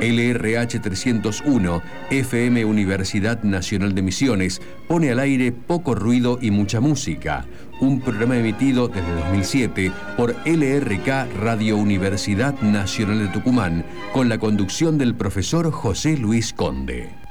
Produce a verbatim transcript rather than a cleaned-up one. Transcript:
L R H trescientos uno, F M Universidad Nacional de Misiones, pone al aire Poco Ruido y Mucha Música, un programa emitido desde dos mil siete por L R K Radio Universidad Nacional de Tucumán, con la conducción del profesor José Luis Conde.